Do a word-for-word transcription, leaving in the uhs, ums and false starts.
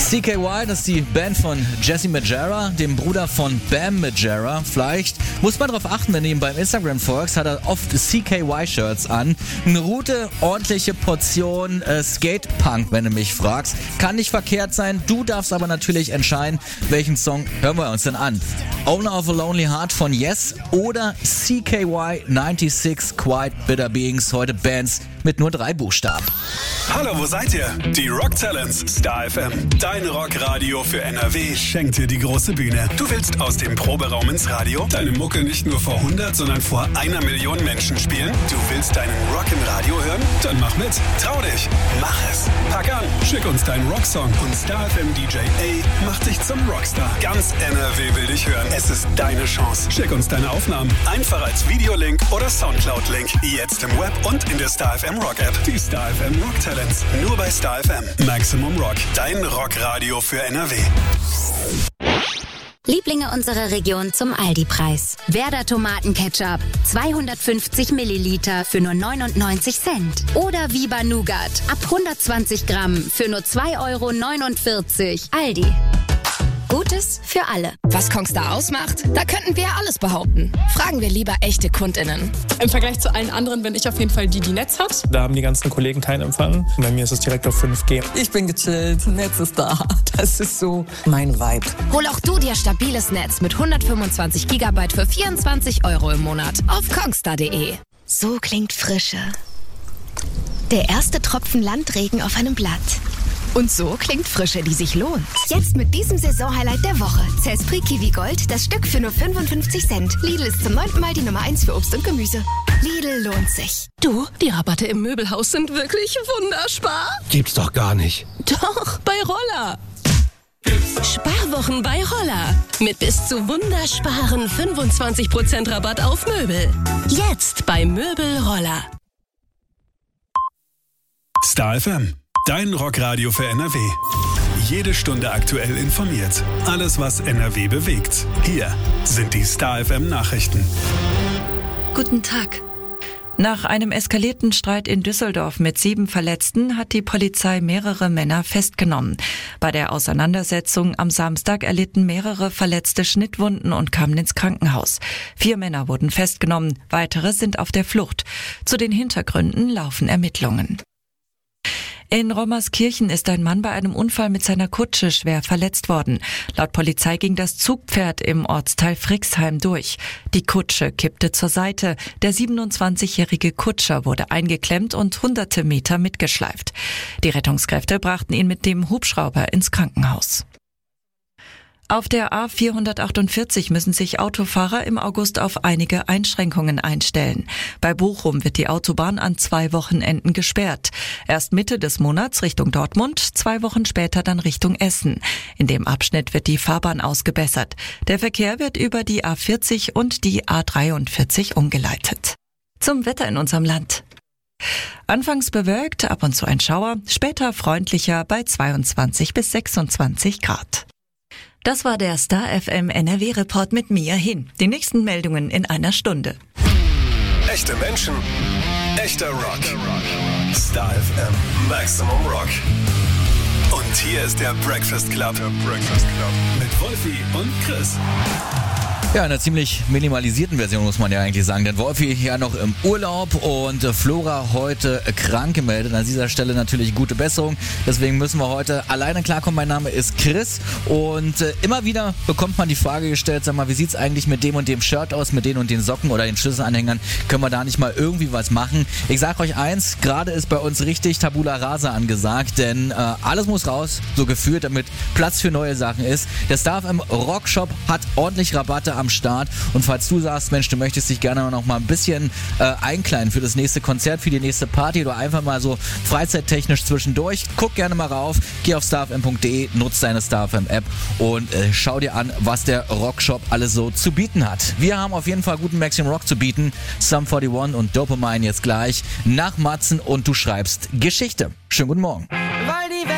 C K Y, das ist die Band von Jesse Majera, dem Bruder von Bam Majera. Vielleicht muss man darauf achten, wenn du ihm beim Instagram folgst, hat er oft C K Y-Shirts an. Eine gute, ordentliche Portion äh, Skate-Punk, wenn du mich fragst. Kann nicht verkehrt sein, du darfst aber natürlich entscheiden, welchen Song hören wir uns denn an. Owner of a Lonely Heart von Yes oder C K Y sechsundneunzig Quiet Bitter Beings, heute Bands mit nur drei Buchstaben. Hallo, wo seid ihr? Die Rock Talents, Star F M, dein Rockradio für N R W, schenkt dir die große Bühne. Du willst aus dem Proberaum ins Radio, deine Mucke nicht nur vor hundert, sondern vor einer Million Menschen spielen? Du willst deinen Rock im Radio hören? Dann mach mit, trau dich, mach es. Pack an, schick uns deinen Rocksong und Star F M D J A macht dich zum Rockstar. Ganz N R W will dich hören, es ist deine Chance. Schick uns deine Aufnahmen, einfach als Videolink oder Soundcloud-Link. Jetzt im Web und in der Star F M Rock-App. Die Star F M Rock Talents, nur bei Star F M. Maximum Rock, dein Rockradio für N R W. Lieblinge unserer Region zum Aldi-Preis. Werder Tomatenketchup, zweihundertfünfzig Milliliter für nur neunundneunzig Cent. Oder Viva Nougat, ab hundertzwanzig Gramm für nur zwei Euro neunundvierzig. Aldi. Gutes für alle. Was Kongstar ausmacht? Da könnten wir alles behaupten. Fragen wir lieber echte KundInnen. Im Vergleich zu allen anderen bin ich auf jeden Fall die, die Netz hat. Da haben die ganzen Kollegen keinen Empfang. Bei mir ist es direkt auf fünf G. Ich bin gechillt, Netz ist da. Das ist so mein Vibe. Hol auch du dir stabiles Netz mit hundertfünfundzwanzig Gigabyte für vierundzwanzig Euro im Monat auf kongstar punkt de. So klingt Frische. Der erste Tropfen Landregen auf einem Blatt. Und so klingt Frische, die sich lohnt. Jetzt mit diesem Saisonhighlight der Woche. Cespri Kiwi Gold, das Stück für nur fünfundfünfzig Cent. Lidl ist zum neunten Mal die Nummer eins für Obst und Gemüse. Lidl lohnt sich. Du, die Rabatte im Möbelhaus sind wirklich wunderspar. Gibt's doch gar nicht. Doch, bei Roller. Sparwochen bei Roller. Mit bis zu wundersparen fünfundzwanzig Prozent Rabatt auf Möbel. Jetzt bei Möbel Roller. Star F M, dein Rockradio für N R W. Jede Stunde aktuell informiert. Alles, was N R W bewegt. Hier sind die Star F M Nachrichten. Guten Tag. Nach einem eskalierten Streit in Düsseldorf mit sieben Verletzten hat die Polizei mehrere Männer festgenommen. Bei der Auseinandersetzung am Samstag erlitten mehrere Verletzte Schnittwunden und kamen ins Krankenhaus. Vier Männer wurden festgenommen, weitere sind auf der Flucht. Zu den Hintergründen laufen Ermittlungen. In Rommerskirchen ist ein Mann bei einem Unfall mit seiner Kutsche schwer verletzt worden. Laut Polizei ging das Zugpferd im Ortsteil Frixheim durch. Die Kutsche kippte zur Seite. Der siebenundzwanzigjährige Kutscher wurde eingeklemmt und hunderte Meter mitgeschleift. Die Rettungskräfte brachten ihn mit dem Hubschrauber ins Krankenhaus. Auf der A vierhundertachtundvierzig müssen sich Autofahrer im August auf einige Einschränkungen einstellen. Bei Bochum wird die Autobahn an zwei Wochenenden gesperrt. Erst Mitte des Monats Richtung Dortmund, zwei Wochen später dann Richtung Essen. In dem Abschnitt wird die Fahrbahn ausgebessert. Der Verkehr wird über die A vierzig und die A dreiundvierzig umgeleitet. Zum Wetter in unserem Land. Anfangs bewölkt, ab und zu ein Schauer, später freundlicher bei zweiundzwanzig bis sechsundzwanzig Grad. Das war der Star F M N R W-Report mit Mia Hin. Die nächsten Meldungen in einer Stunde. Echte Menschen, echter Rock. Star F M, Maximum Rock. Und hier ist der Breakfast Club. Der Breakfast Club. Mit Wolfi und Chris. Ja, in einer ziemlich minimalisierten Version muss man ja eigentlich sagen, denn Wolfi ja noch im Urlaub und Flora heute krank gemeldet. An dieser Stelle natürlich gute Besserung, deswegen müssen wir heute alleine klarkommen. Mein Name ist Chris und äh, immer wieder bekommt man die Frage gestellt, sag mal, wie sieht's eigentlich mit dem und dem Shirt aus, mit den und den Socken oder den Schlüsselanhängern? Können wir da nicht mal irgendwie was machen? Ich sag euch eins, gerade ist bei uns richtig Tabula Rasa angesagt, denn äh, alles muss raus, so gefühlt, damit Platz für neue Sachen ist. Der Star F M Rockshop hat ordentlich Rabatte am Start. Und falls du sagst, Mensch, du möchtest dich gerne noch mal ein bisschen äh, einkleiden für das nächste Konzert, für die nächste Party oder einfach mal so freizeittechnisch zwischendurch, guck gerne mal rauf, geh auf star f m punkt de, nutz deine Star F M App und äh, schau dir an, was der Rockshop alles so zu bieten hat. Wir haben auf jeden Fall guten Maximum Rock zu bieten. Sum einundvierzig und Dopamine jetzt gleich nach Matzen und du schreibst Geschichte. Schönen guten Morgen.